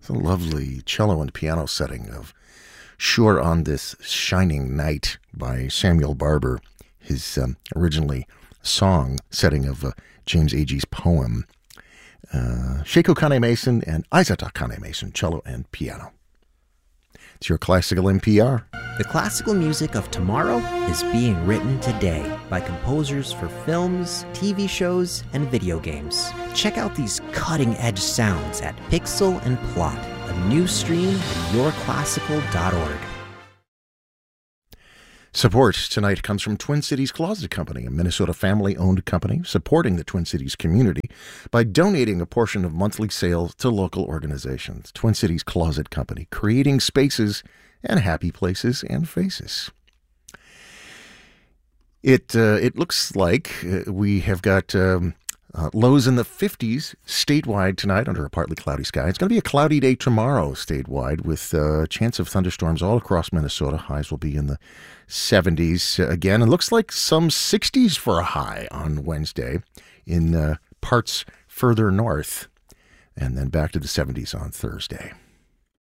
It's a lovely cello and piano setting of Sure on This Shining Night by Samuel Barber, his originally song setting of James Agee's poem. Seiko Kane-Mason and Isata Kane-Mason, cello and piano. It's your Classical NPR. The classical music of tomorrow is being written today by composers for films, TV shows, and video games. Check out these cutting-edge sounds at Pixel and Plot, a new stream at yourclassical.org. Support tonight comes from Twin Cities Closet Company, a Minnesota family-owned company supporting the Twin Cities community by donating a portion of monthly sales to local organizations. Twin Cities Closet Company, creating spaces and happy places and faces. It looks like we have got lows in the 50s statewide tonight under a partly cloudy sky. It's going to be a cloudy day tomorrow statewide with a chance of thunderstorms all across Minnesota. Highs will be in the 70s again. It looks like some 60s for a high on Wednesday in parts further north, and then back to the 70s on Thursday.